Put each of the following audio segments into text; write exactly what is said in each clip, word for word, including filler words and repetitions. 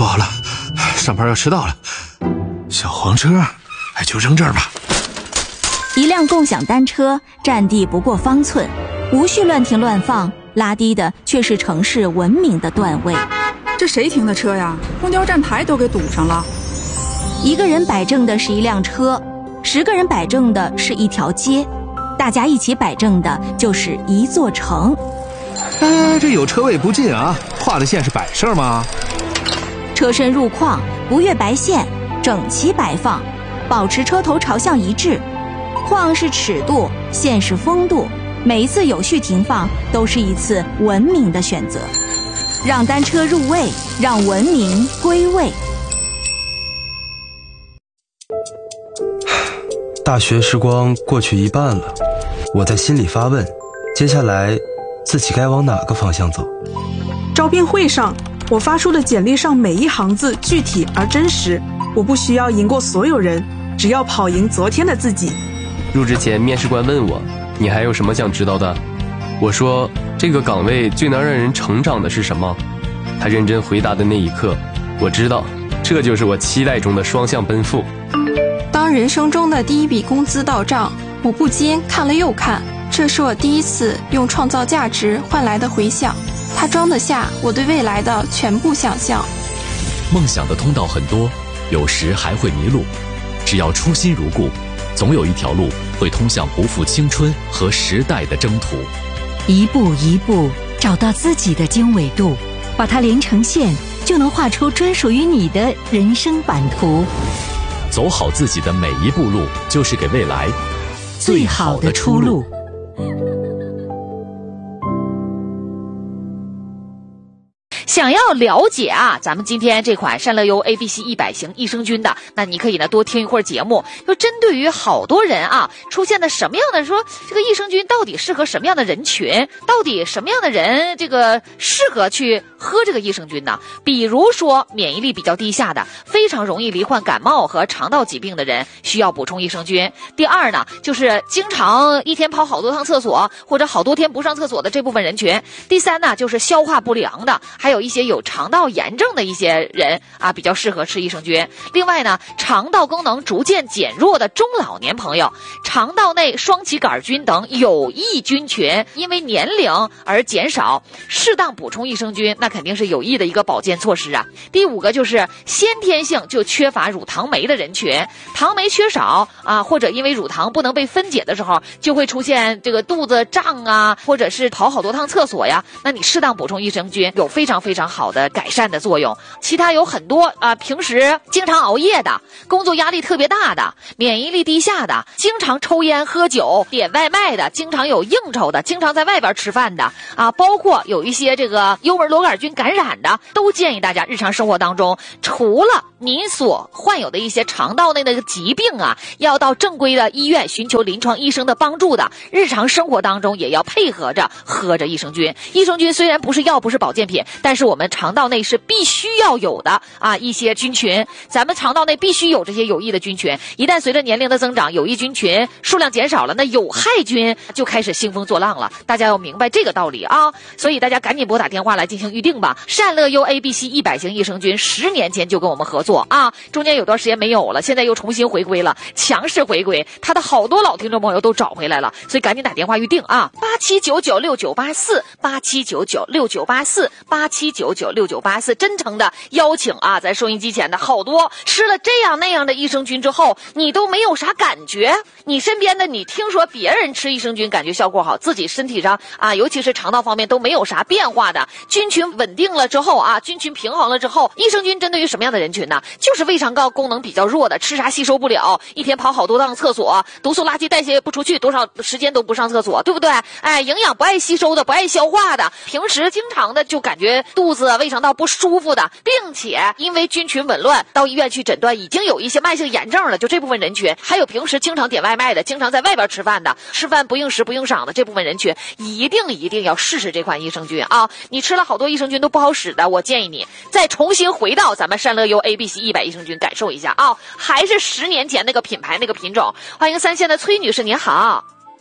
不好了，上班要迟到了。小黄车，哎，就扔这儿吧。 一辆共享单车占地不过方寸，无序乱停乱放，拉低的却是城市文明的段位。 这谁停的车呀？公交站牌都给堵上了。 一个人摆正的是一辆车，十个人摆正的是一条街，大家一起摆正的就是一座城。 哎，这有车位不进啊，画的线是摆设吗？ 车身入框，不越白线，整齐摆放，保持车头朝向一致。框是尺度，线是风度，每一次有序停放都是一次文明的选择。让单车入位，让文明归位。 大学时光过去一半了，我在心里发问，接下来自己该往哪个方向走？ 招聘会上，我发出的简历上每一行字具体而真实，我不需要赢过所有人，只要跑赢昨天的自己。 入职前，面试官问我，你还有什么想知道的？我说，这个岗位最能让人成长的是什么？他认真回答的那一刻，我知道，这就是我期待中的双向奔赴。 当人生中的第一笔工资到账，我不禁看了又看，这是我第一次用创造价值换来的回响，它装得下我对未来的全部想象。 梦想的通道很多，有时还会迷路，只要初心如故，总有一条路会通向不负青春和时代的征途。 一步一步找到自己的经纬度，把它连成线，就能画出专属于你的人生版图。 走好自己的每一步路，就是给未来最好的出路。 想要了解啊，咱们今天这款善乐优 A B C 一百型益生菌的，那你可以呢多听一会儿节目，就针对于好多人啊出现的什么样的说这个益生菌到底适合什么样的人群，到底什么样的人这个适合去喝这个益生菌呢？比如说免疫力比较低下的，非常容易罹患感冒和肠道疾病的人，需要补充益生菌。第二呢，就是经常一天跑好多趟厕所或者好多天不上厕所的这部分人群。第三呢，就是消化不良的，还有一些有肠道炎症的一些人啊，比较适合吃益生菌。另外呢，肠道功能逐渐减弱的中老年朋友，肠道内双歧杆菌等有益菌群因为年龄而减少，适当补充益生菌，那肯定是有益的一个保健措施啊。第五个就是先天性就缺乏乳糖酶的人群，糖酶缺少啊，或者因为乳糖不能被分解的时候，就会出现这个肚子胀啊，或者是跑好多趟厕所呀，那你适当补充益生菌有非常非常好的改善的作用。其他有很多啊，平时经常熬夜的，工作压力特别大的，免疫力低下的，经常抽烟喝酒点外卖的，经常有应酬的，经常在外边吃饭的啊，包括有一些这个幽门螺杆菌感染的，都建议大家日常生活当中，除了你所患有的一些肠道内的疾病啊，要到正规的医院寻求临床医生的帮助的，日常生活当中也要配合着喝着益生菌。益生菌虽然不是药，不是保健品，但是我们肠道内是必须要有的啊一些菌群，咱们肠道内必须有这些有益的菌群。一旦随着年龄的增长，有益菌群数量减少了，那有害菌就开始兴风作浪了。大家要明白这个道理啊，所以大家赶紧拨打电话来进行预定吧。善乐优 A B C 一百型益生菌十年前就跟我们合作啊，中间有段时间没有了，现在又重新回归了，强势回归，他的好多老听众朋友都找回来了，所以赶紧打电话预定啊，八七九九六九八四，八七九九六九八四，八七九九六九八四，真诚的邀请啊，在收音机前的好多吃了这样那样的益生菌之后，你都没有啥感觉，你身边的你听说别人吃益生菌感觉效果好，自己身体上啊，尤其是肠道方面都没有啥变化的，菌群稳定了之后啊，菌群平衡了之后，益生菌针对于什么样的人群呢？就是胃肠道功能比较弱的，吃啥吸收不了，一天跑好多趟厕所，毒素垃圾代谢不出去，多少时间都不上厕所，对不对？哎，营养不爱吸收的，不爱消化的，平时经常的就感觉肚子胃肠道不舒服的，并且因为菌群紊乱到医院去诊断已经有一些慢性炎症了，就这部分人群，还有平时经常点外卖的，经常在外边吃饭的，吃饭不应时不应晌的这部分人群，一定一定要试试这款益生菌啊！你吃了好多益生菌都不好使的，我建议你再重新回到咱们善乐优 A B C 一百益生菌感受一下啊，还是十年前那个品牌那个品种。欢迎三线的崔女士，您好。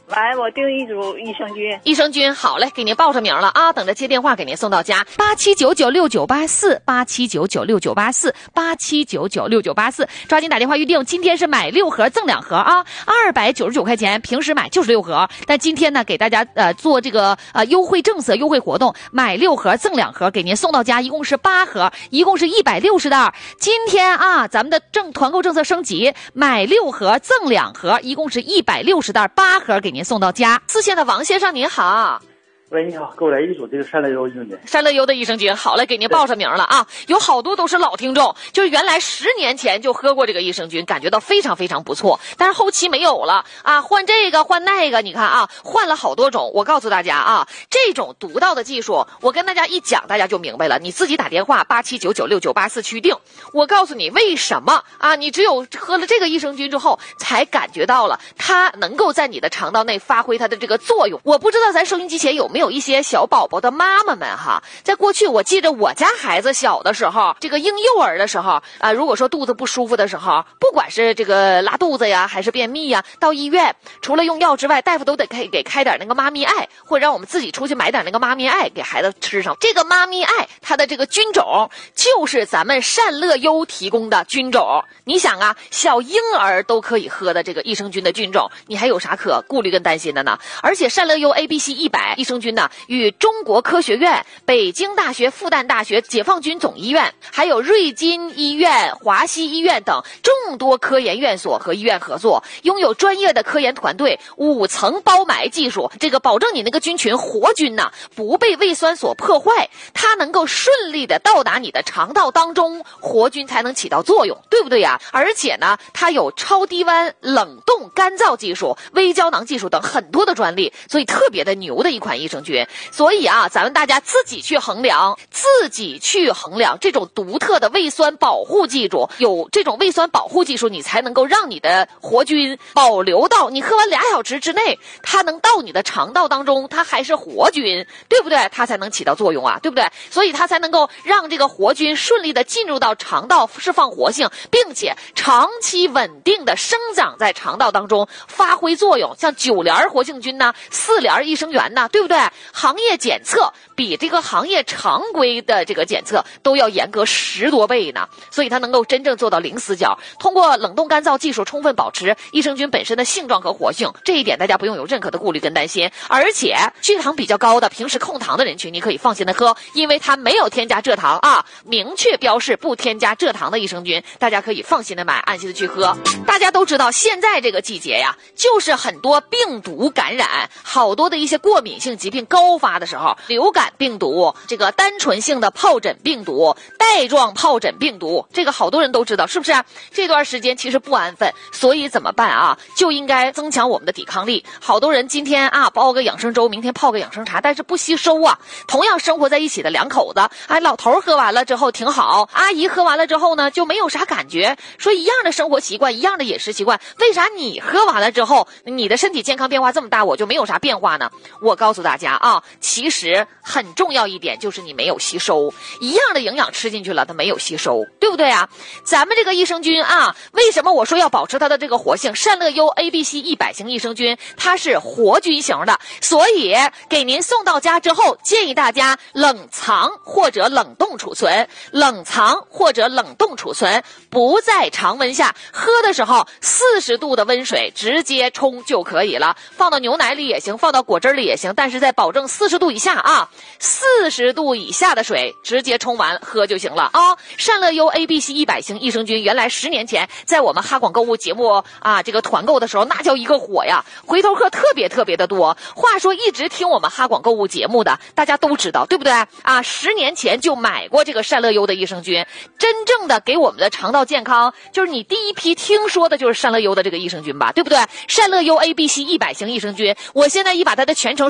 来，我订一组益生菌。 益生菌，好嘞，给您报上名了啊，等着接电话给您送到家。八七九九六九八四，八七九九六九八四，八七九九六九八四，抓紧打电话预定。今天是买六盒赠两盒啊，二百九十九块钱，平时买就是六盒，但今天呢，给大家呃做这个呃优惠政策优惠活动，买六盒赠两盒，给您送到家，一共是八盒，一共是一百六十袋。今天啊，咱们的政团购政策升级，买六盒赠两盒，一共是一百六十袋，八盒给您送到家。四线的王先生您好。 喂，你好，给我来一组这个善乐优益生菌。 善乐优的益生菌，好嘞，给您报上名了啊！有好多都是老听众，就是原来十年前就喝过这个益生菌，感觉到非常非常不错，但是后期没有了啊，换这个换那个，你看啊，换了好多种。我告诉大家啊，这种独到的技术，我跟大家一讲，大家就明白了。你自己打电话八七九九六九八四去定。我告诉你为什么啊？你只有喝了这个益生菌之后，才感觉到了它能够在你的肠道内发挥它的这个作用。我不知道咱收音机前有没有没有一些小宝宝的妈妈们哈，在过去我记着我家孩子小的时候，这个婴幼儿的时候啊、呃，如果说肚子不舒服的时候，不管是这个拉肚子呀，还是便秘呀，到医院除了用药之外，大夫都得给给开点那个妈咪爱，或者让我们自己出去买点那个妈咪爱给孩子吃上。这个妈咪爱它的这个菌种就是咱们善乐优提供的菌种。你想啊，小婴儿都可以喝的这个益生菌的菌种，你还有啥可顾虑跟担心的呢？而且善乐优 A B C 一百益生菌呢，与中国科学院、北京大学、复旦大学、解放军总医院，还有瑞金医院、华西医院等众多科研院所和医院合作，拥有专业的科研团队，五层包埋技术，这个保证你那个菌群活菌呢、啊、不被胃酸所破坏，它能够顺利的到达你的肠道当中，活菌才能起到作用，对不对呀？而且呢，它有超低温冷冻干燥技术、微胶囊技术等很多的专利，所以特别的牛的一款益生菌。所以啊，咱们大家自己去衡量，自己去衡量这种独特的胃酸保护技术，有这种胃酸保护技术，你才能够让你的活菌保留到你喝完俩小时之内，它能到你的肠道当中，它还是活菌，对不对？它才能起到作用啊，对不对？所以它才能够让这个活菌顺利的进入到肠道，释放活性，并且长期稳定的生长在肠道当中，发挥作用。像九联活性菌呐、四联益生元呐，对不对？行业检测比这个行业常规的这个检测都要严格十多倍呢，所以它能够真正做到零死角。通过冷冻干燥技术，充分保持益生菌本身的性状和活性，这一点大家不用有任何的顾虑跟担心。而且血糖比较高的、平时控糖的人群，你可以放心的喝，因为它没有添加蔗糖啊，明确标示不添加蔗糖的益生菌，大家可以放心的买，安心的去喝。大家都知道，现在这个季节呀，就是很多病毒感染，好多的一些过敏性疾病高发的时候，流感病毒、这个单纯性的疱疹病毒、带状疱疹病毒，这个好多人都知道，是不是？这段时间其实不安分，所以怎么办啊？就应该增强我们的抵抗力。好多人今天啊煲个养生粥，明天泡个养生茶，但是不吸收啊。同样生活在一起的两口子，哎，老头喝完了之后挺好，阿姨喝完了之后呢就没有啥感觉，说一样的生活习惯，一样的饮食习惯，为啥你喝完了之后，你的身体健康变化这么大，我就没有啥变化呢？我告诉大家啊，其实很重要一点就是你没有吸收，一样的营养吃进去了，它没有吸收，对不对啊？咱们这个益生菌啊，为什么我说要保持它的这个活性？善乐优 A B C 一百型益生菌，它是活菌型的，所以给您送到家之后，建议大家冷藏或者冷冻储存，冷藏或者冷冻储存，不在常温下。喝的时候四十度的温水直接冲就可以了，放到牛奶里也行，放到果汁里也行，但是在保证四十度以下啊，四十度以下的水直接冲完喝就行了啊。善乐优 A B C 一百型益生菌，原来十年前在我们哈广购物节目啊这个团购的时候，那叫一个火呀，回头客特别特别的多。话说一直听我们哈广购物节目的大家都知道，对不对啊？十年前就买过这个善乐优的益生菌，真正的给我们的肠道健康，就是你第一批听说的就是善乐优的这个益生菌吧，对不对？善乐优 A B C 一百型益生菌，我现在一把它的全称说出来，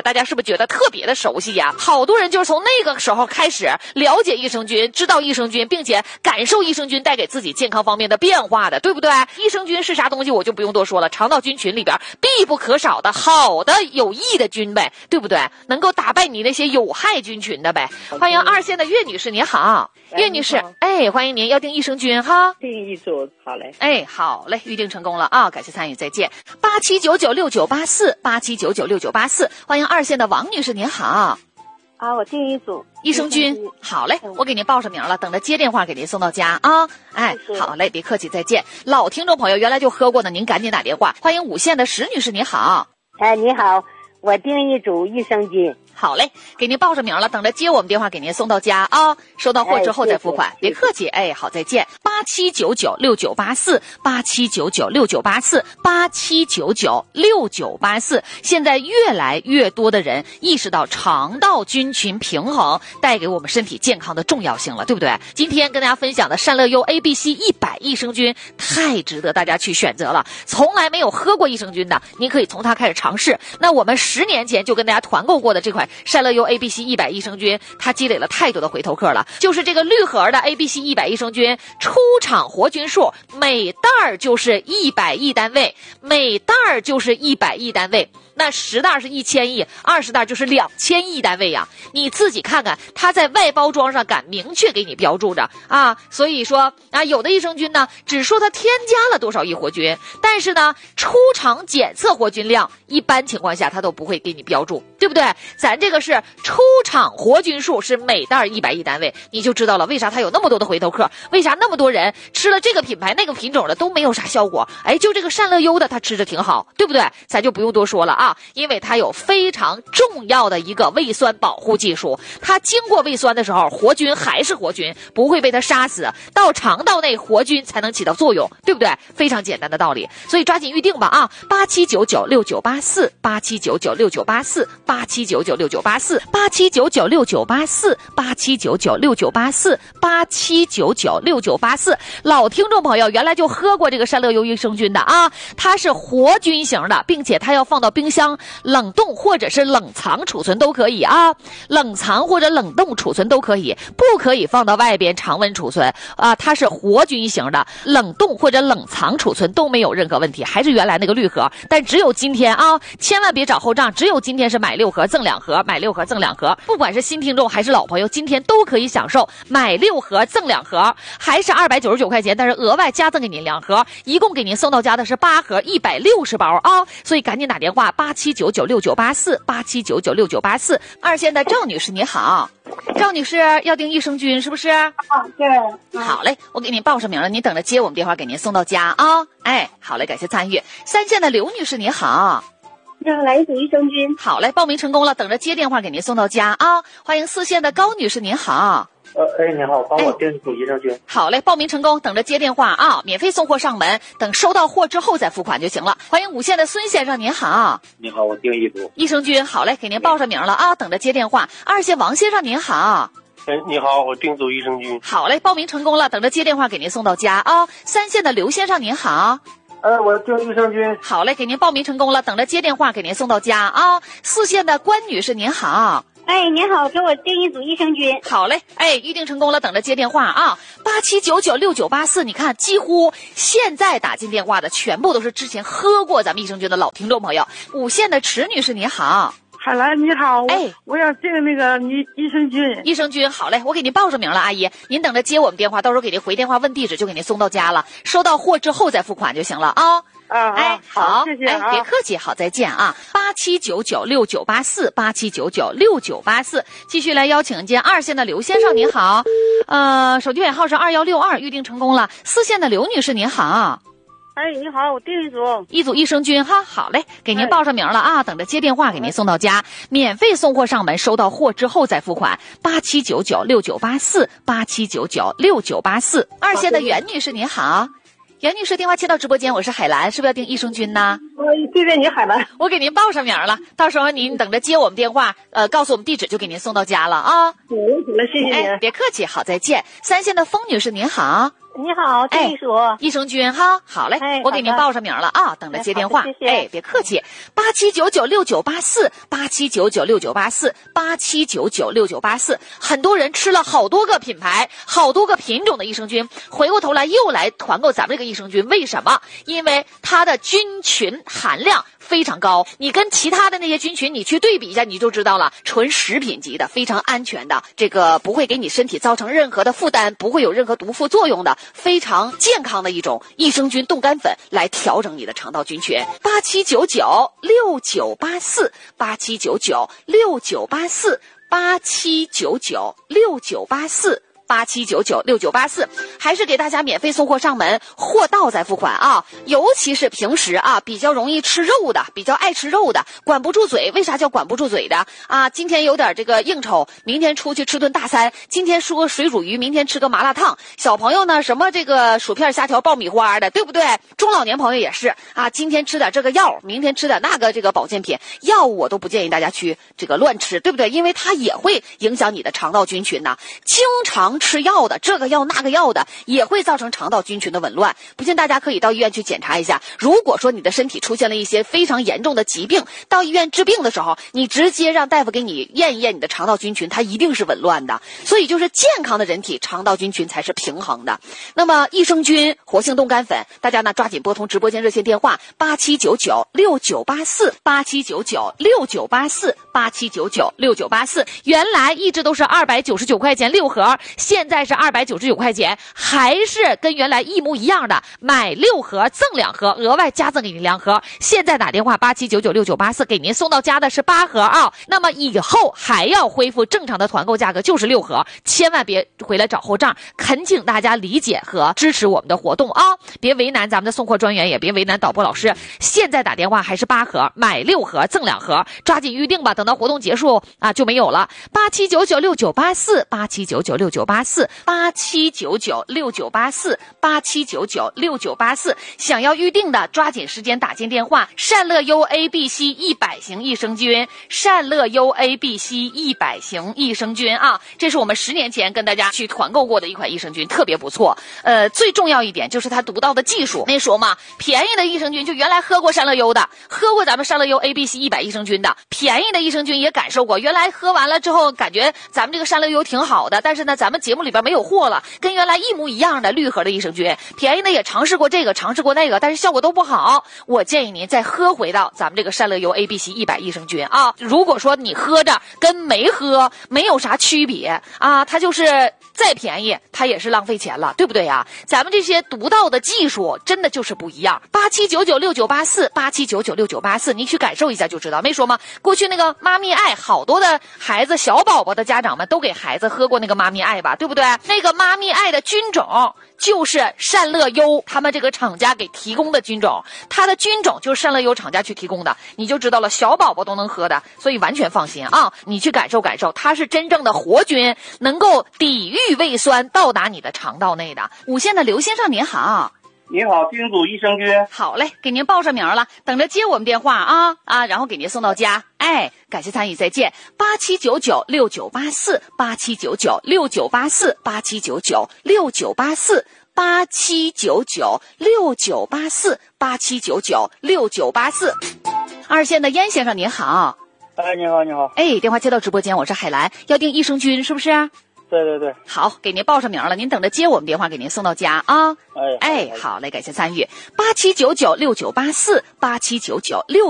大家是不是觉得特别的熟悉呀？好多人就是从那个时候开始了解益生菌，知道益生菌，并且感受益生菌带给自己健康方面的变化的，对不对？益生菌是啥东西我就不用多说了，肠道菌群里边必不可少的好的有益的菌呗，对不对？能够打败你那些有害菌群的呗。欢迎二线的岳女士，您好。岳女士，哎，欢迎您，要订益生菌哈。 订一组，好嘞。 哎，好嘞，预定成功了啊！感谢参与，再见。八七九九六九八四，八七九九六九八四，欢迎二线的王女士，您好。 啊，我订一组益生菌，好嘞，我给您报上名了，等着接电话给您送到家啊！哎，好嘞，别客气，再见。老听众朋友，原来就喝过的，您赶紧打电话。欢迎五线的石女士，你好。 哎，你好，我订一组益生菌。 好嘞，给您报上名了，等着接我们电话给您送到家啊！收到货之后再付款，别客气。哎，好，再见。八七九九六九八四，八七九九六九八四，八七九九六九八四。现在越来越多的人意识到肠道菌群平衡带给我们身体健康的重要性了，对不对？今天跟大家分享的善乐优 A B C 一百益生菌太值得大家去选择了。从来没有喝过益生菌的，您可以从它开始尝试。那我们十年前就跟大家团购过的这款善乐优 A B C 一百益生菌，它积累了太多的回头客了。就是这个绿盒的 A B C 一百益生菌，出厂活菌数每袋儿就是一百亿单位，每袋儿就是一百亿单位。那十袋是一千亿，二十袋就是两千亿单位呀！你自己看看，它在外包装上敢明确给你标注着啊。所以说啊，有的益生菌呢，只说它添加了多少亿活菌，但是呢，出厂检测活菌量，一般情况下它都不会给你标注，对不对？咱这个是出厂活菌数是每袋一百亿单位，你就知道了为啥它有那么多的回头客，为啥那么多人吃了这个品牌那个品种的都没有啥效果，哎，就这个善乐优的它吃着挺好，对不对？咱就不用多说了啊。因为它有非常重要的一个胃酸保护技术，它经过胃酸的时候，活菌还是活菌，不会被它杀死，到肠道内活菌才能起到作用，对不对？非常简单的道理，所以抓紧预定吧啊！八七九九六九八四，八七九九六九八四，八七九九六九八四，八七九九六九八四，八七九九六九八四，八七九九六九八四。老听众朋友原来就喝过这个善乐优益生菌的啊，它是活菌型的，并且它要放到冰箱冷冻或者是冷藏储存都可以啊，冷藏或者冷冻储存都可以，不可以放到外边常温储存啊。它是活菌型的，冷冻或者冷藏储存都没有任何问题，还是原来那个绿盒。但只有今天啊，千万别找后账，只有今天是买六盒赠两盒，买六盒赠两盒。不管是新听众还是老朋友，今天都可以享受买六盒赠两盒，还是二百九十九块钱，但是额外加赠给您两盒，一共给您送到家的是八盒，一百六十包啊。所以赶紧打电话八七九九六九八四，八七九九六九八四。二线的赵女士你好，赵女士要订益生菌是不是？ 啊，对。 好嘞，我给您报上名了，您等着接我们电话给您送到家啊。哎，好嘞，感谢参与。三线的刘女士你好， 要来一组益生菌。 好嘞，报名成功了，等着接电话给您送到家啊。欢迎四线的高女士您好。 呃，哎，你好，帮我订一组益生菌。 好嘞，报名成功，等着接电话啊，免费送货上门，等收到货之后再付款就行了。欢迎五线的孙先生您好。 你好，我订一组益生菌。好嘞，给您报上名了啊，等着接电话。二线王先生您好。 哎，你好，我订组益生菌。 好嘞，报名成功了，等着接电话给您送到家啊。三线的刘先生您好。 呃，我订益生菌。 好嘞，给您报名成功了，等着接电话给您送到家啊。四线的关女士您好。 哎，您好，给我订一组益生菌。 好嘞，哎，预定成功了，等着接电话啊。八七九九六九八四，你看，几乎现在打进电话的全部都是之前喝过咱们益生菌的老听众朋友。五线的池女士你好。 海兰你好， 哎， 我要订那个你益生菌。 益生菌，好嘞，我给您报上名了，阿姨，您等着接我们电话，到时候给您回电话问地址，就给您送到家了。收到货之后再付款就行了啊。 啊， 哎， 好，谢谢啊， 哎，别客气，好，再见啊！八七九九六九八四，八七九九六九八四，继续来邀请接二线的刘先生，您好，呃，手机尾号是二幺六二，预定成功了。四线的刘女士，您好。 哎，你好，我订一组一组益生菌哈，好嘞，给您报上名了啊，等着接电话给您送到家，免费送货上门，收到货之后再付款。八七九九六九八四，八七九九六九八四。二线的袁女士您好。袁女士，电话接到直播间，我是海兰，是不是要订益生菌呢？ 我谢谢你，海兰。 我给您报上名了，到时候您等着接我们电话，呃，告诉我们地址就给您送到家了啊。 好了，谢谢您。 哎，别客气，好，再见。三线的风女士您好。 你好，丁一组， 益生菌哈，好嘞， 哎、 我给您报上名了啊，等着接电话。 哎，谢谢哎，别客气，八七九九六九八四，八七九九六九八四，八七九九六九八四。很多人吃了好多个品牌、好多个品种的益生菌，回过头来又来团购咱们这个益生菌，为什么？因为它的菌群含量非常高，你跟其他的那些菌群你去对比一下，你就知道了，纯食品级的，非常安全的，这个不会给你身体造成任何的负担，不会有任何毒副作用的，非常健康的一种益生菌冻干粉，来调整你的肠道菌群。八七九九六九八四，八七九九六九八四，八七九九六九八四。八七九九六九八四，还是给大家免费送货上门，货到再付款啊！尤其是平时啊比较容易吃肉的，比较爱吃肉的，管不住嘴。为啥叫管不住嘴的啊？今天有点这个应酬，明天出去吃顿大餐，今天说个水煮鱼，明天吃个麻辣烫。小朋友呢，什么这个薯片、虾条、爆米花的，对不对？中老年朋友也是啊，今天吃点这个药，明天吃点那个这个保健品。药物我都不建议大家去这个乱吃，对不对？因为它也会影响你的肠道菌群呐。经常吃药的，这个药那个药的，也会造成肠道菌群的紊乱。不信大家可以到医院去检查一下，如果说你的身体出现了一些非常严重的疾病，到医院治病的时候，你直接让大夫给你验一验你的肠道菌群，它一定是紊乱的。所以就是健康的人体肠道菌群才是平衡的。那么益生菌活性冻干粉，大家呢抓紧拨通直播间热线电话八七九九六九八四，八七九九六九八四，八七九九六九八四。原来一直都是二百九十九块钱六盒，现在是二百九十九块钱，还是跟原来一模一样的，买六盒赠两盒，额外加赠给你两盒。现在打电话八七九九六九八四，给您送到家的是八盒啊。那么以后还要恢复正常的团购价格，就是六盒，千万别回来找后账，恳请大家理解和支持我们的活动啊，别为难咱们的送货专员，也别为难导播老师。现在打电话还是八盒，买六盒赠两盒，抓紧预定吧，等到活动结束啊就没有了。八七九九六九八四，八七九九六九八四，八七九九六九八四，八七九九六九八四。想要预定的，抓紧时间打进电话。善乐优 A B C 一百型益生菌，善乐优 A B C 一百型益生菌啊，这是我们十年前跟大家去团购过的一款益生菌，特别不错。呃，最重要一点就是它独到的技术。那说嘛，便宜的益生菌就原来喝过善乐优的，喝过咱们善乐优 A B C 一百益生菌的，便宜的益生菌也感受过。原来喝完了之后，感觉咱们这个善乐优挺好的，但是呢，咱们节目里边没有货了，跟原来一模一样的绿盒的益生菌，便宜的也尝试过这个，尝试过那个，但是效果都不好。我建议您再喝回到咱们这个善乐优 A B C 一百益生菌啊。如果说你喝着跟没喝没有啥区别啊，它就是再便宜，它也是浪费钱了，对不对呀？咱们这些独到的技术真的就是不一样。八七九九六九八四，八七九九六九八四，您去感受一下就知道。没说吗？过去那个妈咪爱，好多的孩子小宝宝的家长们都给孩子喝过那个妈咪爱吧，对不对？那个妈咪爱的菌种就是善乐优他们这个厂家给提供的菌种，它的菌种就是善乐优厂家去提供的，你就知道了，小宝宝都能喝的，所以完全放心啊！你去感受感受，它是真正的活菌，能够抵御胃酸到达你的肠道内的。五线的刘先生您好。 你好，叮嘱益生菌。 好嘞，给您报上名了，等着接我们电话啊啊，然后给您送到家。哎，感谢参与，再见。八七九九六九八四，八七九九六九八四，八七九九六九八四，八七九九六九八四，八七九九六九八四。二线的燕先生您好。 哎，你好，你好。 哎，电话接到直播间，我是海兰，要订益生菌是不是？ 对对对， 好，给您报上名了，您等着接我们电话，给您送到家啊。 哎哎，好嘞，感谢参与。八七九九六九八四，八七九九六。